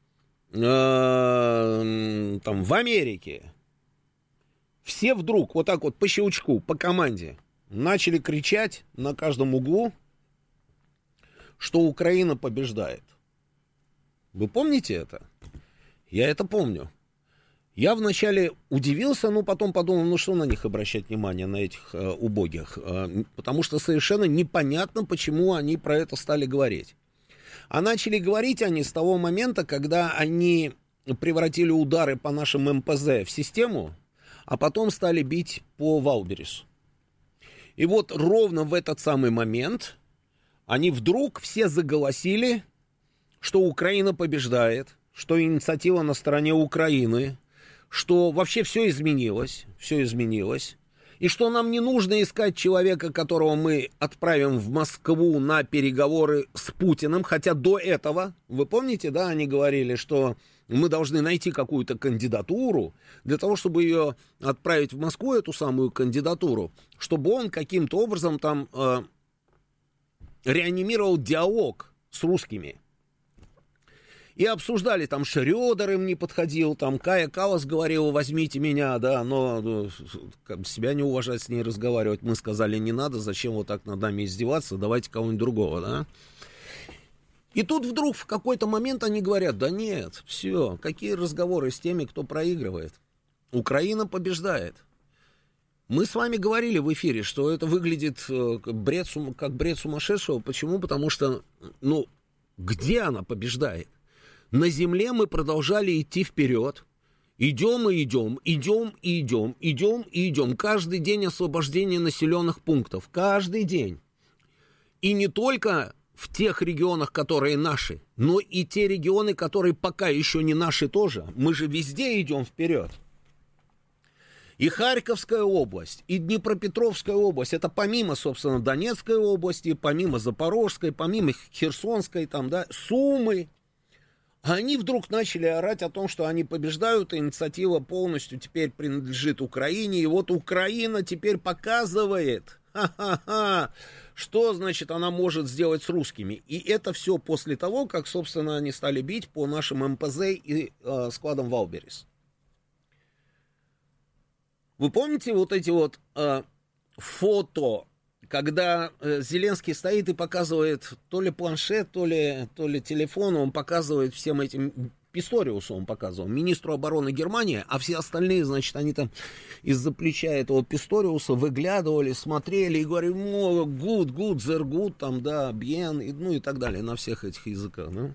K: там, в Америке, все вдруг, вот так вот по щелчку, по команде, начали кричать на каждом углу, что Украина побеждает. Вы помните это? Я это помню. Я вначале удивился, но потом подумал, что на них обращать внимание, на этих убогих, потому что совершенно непонятно, почему они про это стали говорить. А начали говорить они с того момента, когда они превратили удары по нашим МПЗ в систему, а потом стали бить по Валбересу. И вот ровно в этот самый момент они вдруг все заголосили, что Украина побеждает, что инициатива на стороне Украины, что вообще все изменилось, и что нам не нужно искать человека, которого мы отправим в Москву на переговоры с Путиным, хотя до этого, вы помните, да, они говорили, что мы должны найти какую-то кандидатуру для того, чтобы ее отправить в Москву, эту самую кандидатуру, чтобы он каким-то образом там реанимировал диалог с русскими. И обсуждали, там Шрёдер им не подходил, там Кая Каллас говорила, возьмите меня, да, но себя не уважать, с ней разговаривать. Мы сказали, не надо, зачем вот так над нами издеваться, давайте кого-нибудь другого, да. И тут вдруг в какой-то момент они говорят, да нет, все, какие разговоры с теми, кто проигрывает. Украина побеждает. Мы с вами говорили в эфире, что это выглядит как бред сумасшедшего. Почему? Потому что, где она побеждает? На земле мы продолжали идти вперед. Идем и идем. Каждый день освобождение населенных пунктов. Каждый день. И не только в тех регионах, которые наши, но и те регионы, которые пока еще не наши тоже. Мы же везде идем вперед. И Харьковская область, и Днепропетровская область, это помимо, собственно, Донецкой области, помимо Запорожской, помимо Херсонской, там, да, Сумы. Они вдруг начали орать о том, что они побеждают, и инициатива полностью теперь принадлежит Украине. И вот Украина теперь показывает, что, значит, она может сделать с русскими. И это все после того, как, собственно, они стали бить по нашим МПЗ и складам Валберес. Вы помните вот эти вот фото, когда Зеленский стоит и показывает то ли планшет, то ли телефон, он показывает всем этим Писториусу он показывал, министру обороны Германии, а все остальные, значит, они там из-за плеча этого Писториуса выглядывали, смотрели и говорили, good, they're good, там, да, bien, ну и так далее, на всех этих языках, да.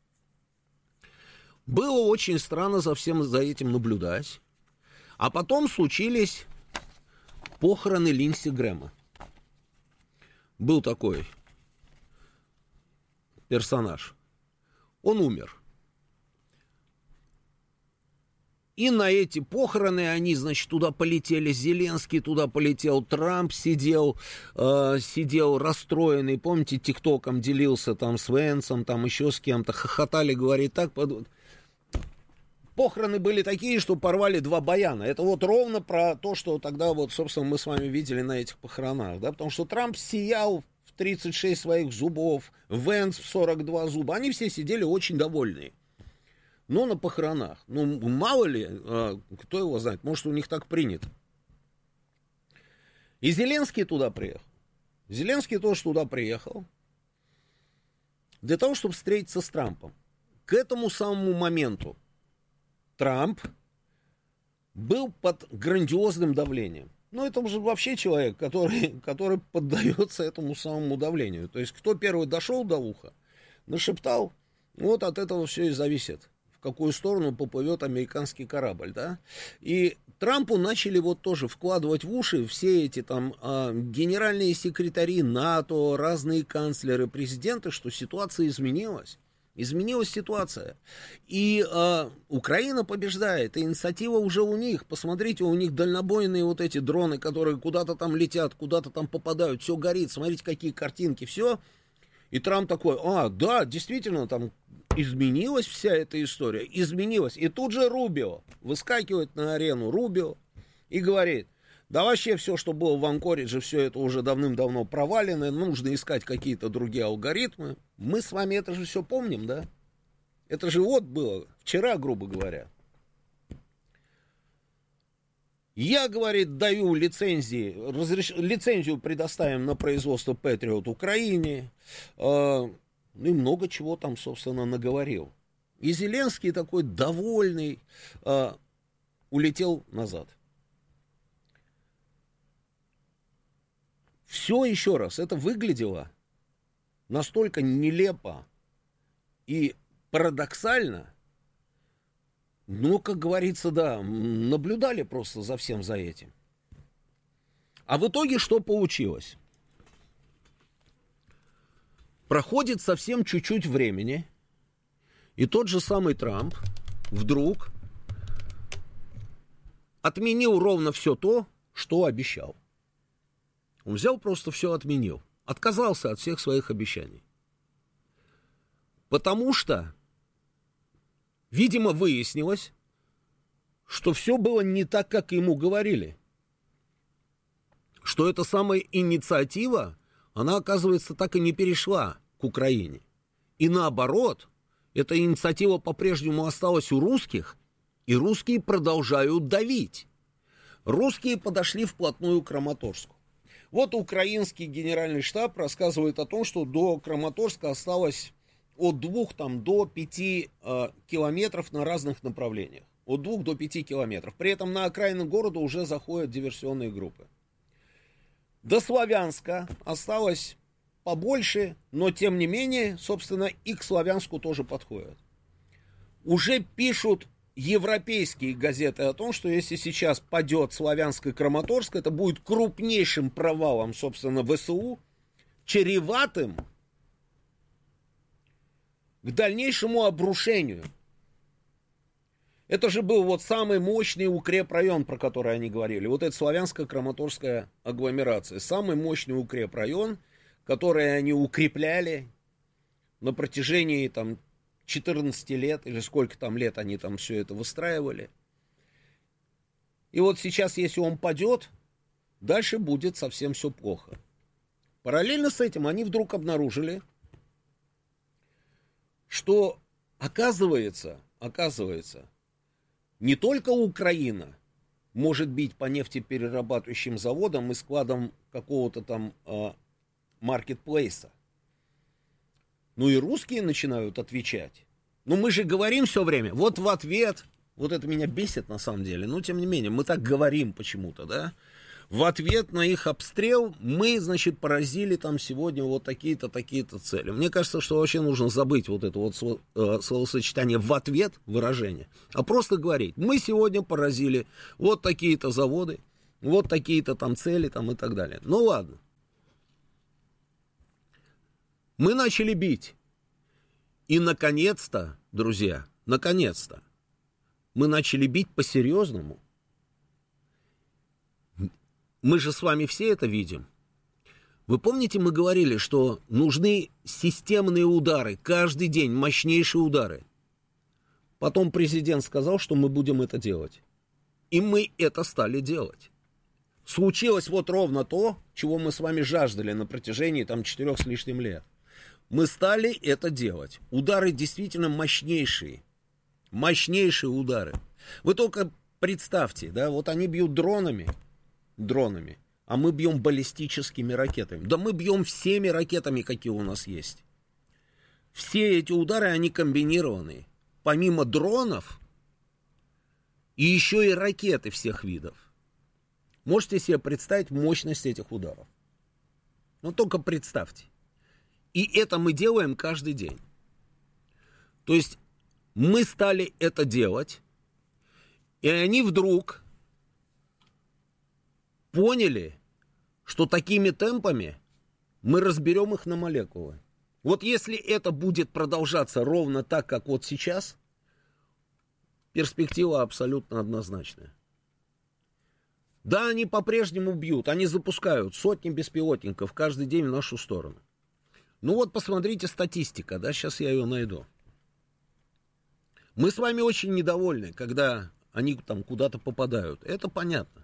K: Было очень странно за всем за этим наблюдать. А потом случились похороны Линдси Грэма. Был такой персонаж. Он умер. И на эти похороны они, значит, туда полетели Зеленский, туда полетел Трамп, сидел расстроенный, помните, тиктоком делился там с Венсом, там еще с кем-то, хохотали, говорит, так... Похороны были такие, что порвали 2 баяна. Это вот ровно про то, что тогда вот, собственно, мы с вами видели на этих похоронах, да, потому что Трамп сиял в 36 своих зубов, Венс в 42 зуба, они все сидели очень довольные. Но на похоронах, ну, мало ли, кто его знает, может, у них так принято. И Зеленский туда приехал. Зеленский тоже туда приехал для того, чтобы встретиться с Трампом. К этому самому моменту Трамп был под грандиозным давлением. Ну, это уже вообще человек, который поддается этому самому давлению. То есть, кто первый дошел до уха, нашептал, вот от этого все и зависит, в какую сторону поплывет американский корабль, да. И Трампу начали вот тоже вкладывать в уши все эти там генеральные секретари НАТО, разные канцлеры, президенты, что ситуация изменилась. Изменилась ситуация. И Украина побеждает. И инициатива уже у них. Посмотрите, у них дальнобойные вот эти дроны, которые куда-то там летят, куда-то там попадают. Все горит. Смотрите, какие картинки. Все. И Трамп такой, да, действительно, там изменилась вся эта история. Изменилась. И тут же Рубио выскакивает на арену. Рубио и говорит, да вообще все, что было в Анкоридже, все это уже давным-давно провалено, нужно искать какие-то другие алгоритмы. Мы с вами это же все помним, да? Это же вот было вчера, грубо говоря. Я, говорит, даю лицензию предоставим на производство Patriot Украине. И много чего там, собственно, наговорил. И Зеленский такой довольный улетел назад. Все, еще раз, это выглядело настолько нелепо и парадоксально, но, как говорится, да, наблюдали просто за всем за этим. А в итоге что получилось? Проходит совсем чуть-чуть времени, и тот же самый Трамп вдруг отменил ровно все то, что обещал. Он взял, просто все отменил. Отказался от всех своих обещаний. Потому что, видимо, выяснилось, что все было не так, как ему говорили. Что эта самая инициатива, она, оказывается, так и не перешла к Украине. И наоборот, эта инициатива по-прежнему осталась у русских, и русские продолжают давить. Русские подошли вплотную к Краматорску. Вот украинский генеральный штаб рассказывает о том, что до Краматорска осталось от 2 до 5 километров на разных направлениях. От 2 до 5 километров. При этом на окраины города уже заходят диверсионные группы. До Славянска осталось побольше, но тем не менее, собственно, и к Славянску тоже подходят. Уже пишут европейские газеты о том, что если сейчас падет Славянск и Краматорск, это будет крупнейшим провалом, собственно, ВСУ, чреватым к дальнейшему обрушению. Это же был вот самый мощный укрепрайон, про который они говорили. Вот это славянско-краматорская агломерация. Самый мощный укрепрайон, который они укрепляли на протяжении там 14 лет, или сколько там лет они там все это выстраивали. И вот сейчас, если он падет, дальше будет совсем все плохо. Параллельно с этим они вдруг обнаружили, что оказывается, не только Украина может бить по нефтеперерабатывающим заводам и складам какого-то там маркетплейса, ну и русские начинают отвечать Но мы же говорим все время, вот в ответ, вот это меня бесит на самом деле, но тем не менее, мы так говорим почему-то, да, в ответ на их обстрел мы, значит, поразили там сегодня вот такие-то, такие-то цели. Мне кажется, что вообще нужно забыть вот это вот словосочетание «в ответ» выражение, а просто говорить, мы сегодня поразили вот такие-то заводы, вот такие-то там цели там и так далее. Ну ладно. Мы начали бить. И, наконец-то, друзья, наконец-то, мы начали бить по-серьезному. Мы же с вами все это видим. Вы помните, мы говорили, что нужны системные удары, каждый день мощнейшие удары. Потом президент сказал, что мы будем это делать. И мы это стали делать. Случилось вот ровно то, чего мы с вами жаждали на протяжении там 4 с лишним лет. Мы стали это делать. Удары действительно мощнейшие. Мощнейшие удары. Вы только представьте, да, вот они бьют дронами, а мы бьем баллистическими ракетами. Да мы бьем всеми ракетами, какие у нас есть. Все эти удары, они комбинированные. Помимо дронов, и еще и ракеты всех видов. Можете себе представить мощность этих ударов? Ну, только представьте. И это мы делаем каждый день. То есть мы стали это делать, и они вдруг поняли, что такими темпами мы разберем их на молекулы. Вот если это будет продолжаться ровно так, как вот сейчас, перспектива абсолютно однозначная. Да, они по-прежнему бьют, они запускают сотни беспилотников каждый день в нашу сторону. Ну вот посмотрите статистика, да, сейчас я ее найду. Мы с вами очень недовольны, когда они там куда-то попадают, это понятно.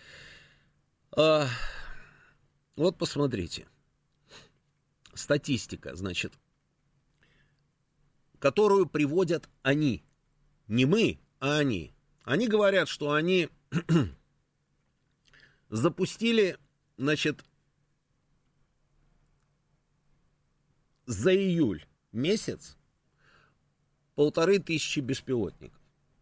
K: Вот посмотрите. Статистика, значит, которую приводят они. Не мы, а они. Они говорят, что они запустили, значит, за июль месяц 1500 беспилотников.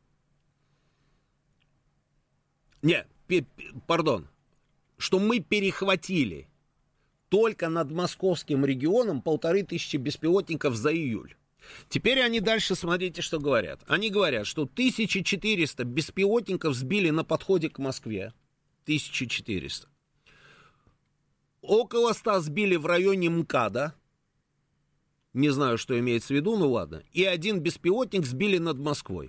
K: Пардон. Что мы перехватили только над московским регионом 1500 беспилотников за июль. Теперь они дальше, смотрите, что говорят. Они говорят, что 1400 беспилотников сбили на подходе к Москве. 1400. Около 100 сбили в районе МКАДа. Не знаю, что имеется в виду, ну ладно. И 1 беспилотник сбили над Москвой.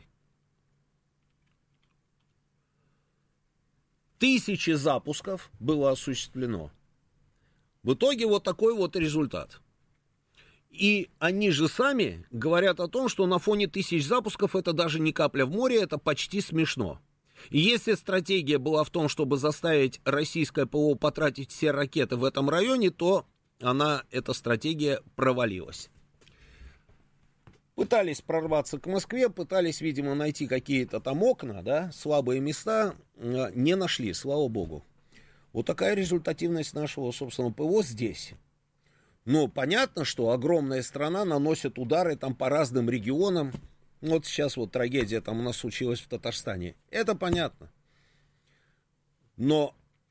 K: 1000 запусков было осуществлено. В итоге вот такой вот результат. И они же сами говорят о том, что на фоне 1000 запусков это даже не капля в море, это почти смешно. И если стратегия была в том, чтобы заставить российское ПВО потратить все ракеты в этом районе, то эта стратегия провалилась. Пытались прорваться к Москве, пытались, видимо, найти какие-то там окна, да, слабые места, не нашли, слава богу. Вот такая результативность нашего, собственно, ПВО здесь. Но понятно, что огромная страна наносит удары там по разным регионам. Вот сейчас вот трагедия там у нас случилась в Татарстане. Это понятно. Но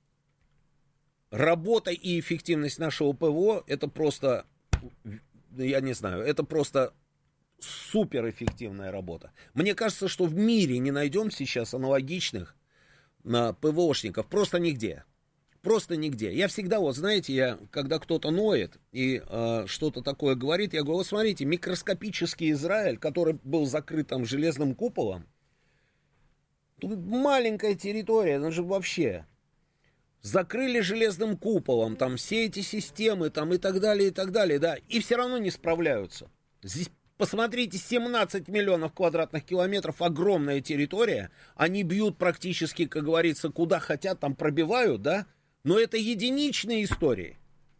K: работа и эффективность нашего ПВО, это просто, я не знаю, это просто суперэффективная работа. Мне кажется, что в мире не найдем сейчас аналогичных ПВОшников. Просто нигде. Просто нигде. Я всегда, вот знаете, когда кто-то ноет и что-то такое говорит, я говорю, вот смотрите, микроскопический Израиль, который был закрыт там железным куполом, тут маленькая территория, это же вообще... Закрыли железным куполом, там все эти системы, там и так далее, да, и все равно не справляются. Здесь, посмотрите, 17 миллионов квадратных километров, огромная территория, они бьют практически, как говорится, куда хотят, там пробивают, да, но это единичные истории.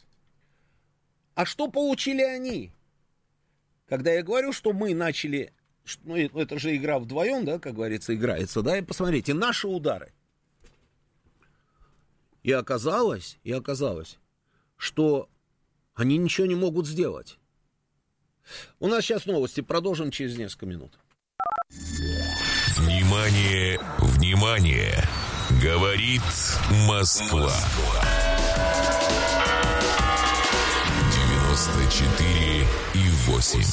K: А что получили они? Когда я говорю, что мы начали, ну, это же игра вдвоем, да, как говорится, играется, да, и посмотрите, наши удары. И оказалось, что они ничего не могут сделать. У нас сейчас новости, продолжим через несколько минут.
C: Внимание, внимание! Говорит Москва. 94,8.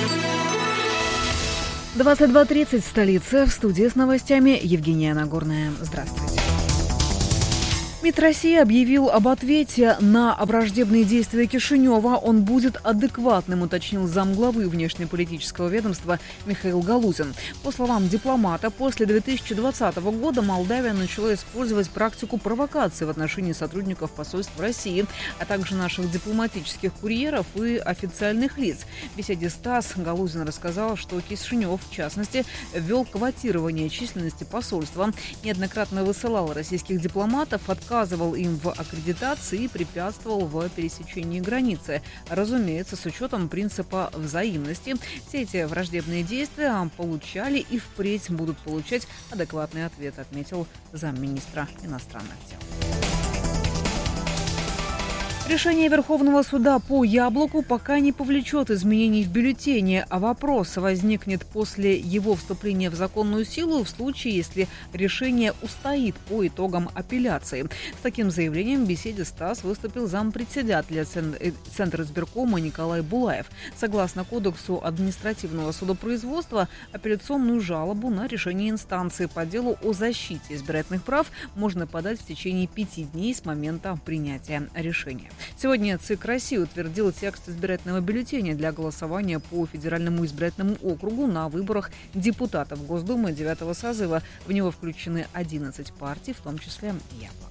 D: 22:30 в столице. В студии с новостями Евгения Нагорная. Здравствуйте. МИД России объявил об ответе на враждебные действия Кишинева. Он будет адекватным, уточнил замглавы внешнеполитического ведомства Михаил Галузин. По словам дипломата, после 2020 года Молдавия начала использовать практику провокации в отношении сотрудников посольств России, а также наших дипломатических курьеров и официальных лиц. В беседе с ТАСС Галузин рассказал, что Кишинев, в частности, ввел квотирование численности посольства, неоднократно высылал российских дипломатов, отказывал им в аккредитации и препятствовал в пересечении границы. Разумеется, с учетом принципа взаимности. Все эти враждебные действия получали и впредь будут получать адекватный ответ, отметил замминистра иностранных дел. Решение Верховного суда по Яблоку пока не повлечет изменений в бюллетене, а вопрос возникнет после его вступления в законную силу в случае, если решение устоит по итогам апелляции. С таким заявлением в беседе с ТАСС выступил зампредседателя Центра избиркома Николай Булаев. Согласно Кодексу административного судопроизводства, апелляционную жалобу на решение инстанции по делу о защите избирательных прав можно подать в течение 5 дней с момента принятия решения. Сегодня ЦИК России утвердил текст избирательного бюллетеня для голосования по федеральному избирательному округу на выборах депутатов Госдумы 9-го созыва. В него включены 11 партий, в том числе «Яблоко».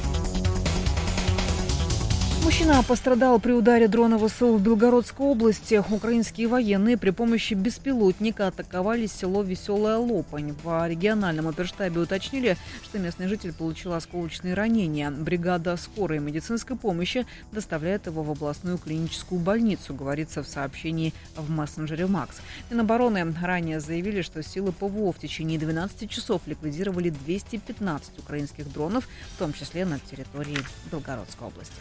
D: Мужчина пострадал при ударе дрона ВСУ в Белгородской области. Украинские военные при помощи беспилотника атаковали село Веселая Лопань. В региональном оперштабе уточнили, что местный житель получил осколочные ранения. Бригада скорой медицинской помощи доставляет его в областную клиническую больницу, говорится в сообщении в мессенджере МАКС. Минобороны ранее заявили, что силы ПВО в течение 12 часов ликвидировали 215 украинских дронов, в том числе на территории Белгородской области.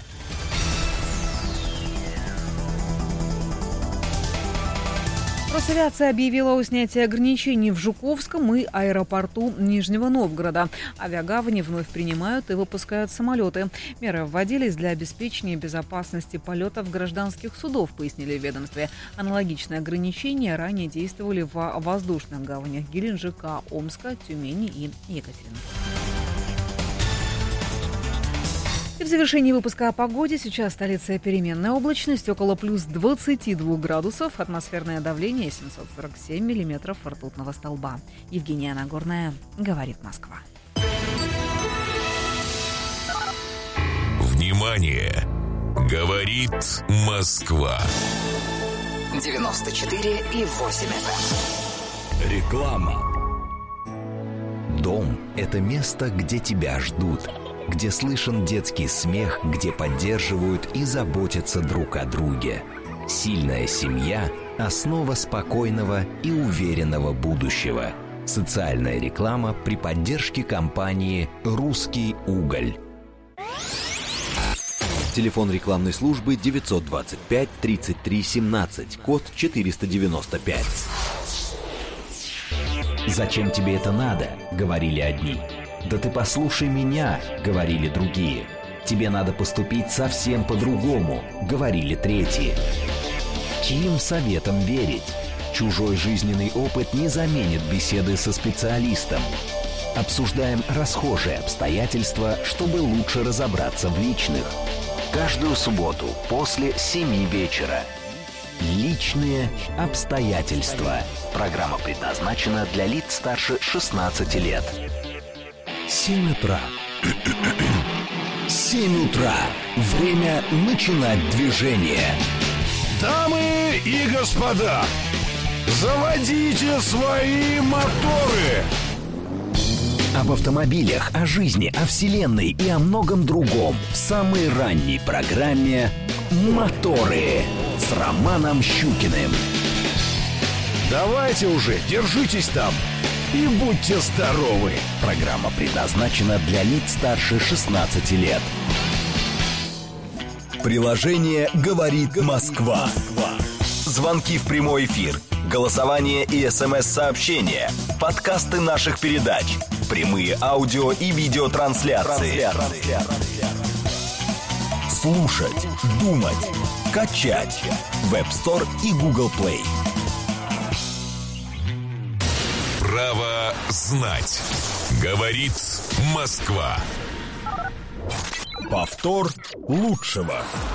D: Росавиация объявила о снятии ограничений в Жуковском и аэропорту Нижнего Новгорода. Авиагавани вновь принимают и выпускают самолеты. Меры вводились для обеспечения безопасности полетов гражданских судов, пояснили в ведомстве. Аналогичные ограничения ранее действовали в воздушных гаванях Геленджика, Омска, Тюмени и Екатеринбурга. И в завершении выпуска о погоде. Сейчас столица переменная облачность, около плюс 22 градусов, атмосферное давление 747 миллиметров ртутного столба. Евгения Нагорная, говорит Москва.
C: Внимание! Говорит Москва.
J: 94,8 FM.
F: Реклама. Дом – это место, где тебя ждут, где слышен детский смех, где поддерживают и заботятся друг о друге. Сильная семья – основа спокойного и уверенного будущего. Социальная реклама при поддержке компании «Русский уголь». Телефон рекламной службы 925 33 17, код 495. «Зачем тебе это надо?» — говорили одни. «Да ты послушай меня», — говорили другие. «Тебе надо поступить совсем по-другому», — говорили третьи. Чьим советом верить? Чужой жизненный опыт не заменит беседы со специалистом. Обсуждаем расхожие обстоятельства, чтобы лучше разобраться в личных. Каждую субботу после 7 вечера. Личные обстоятельства. Программа предназначена для лиц старше 16 лет. 7 утра. 7 утра. Время начинать движение.
L: Дамы и господа, заводите свои моторы.
F: Об автомобилях, о жизни, о вселенной и о многом другом в самой ранней программе «Моторы» с Романом Щукиным.
L: Давайте уже, держитесь там и будьте здоровы.
F: Программа предназначена для лиц старше 16 лет. Приложение «Говорит Москва». звонки в прямой эфир, голосование и СМС-сообщения, подкасты наших передач, прямые аудио и видеотрансляции. Слушать, думать, качать. Web Store и Google Play.
C: Право знать. Говорит Москва.
L: Повтор лучшего.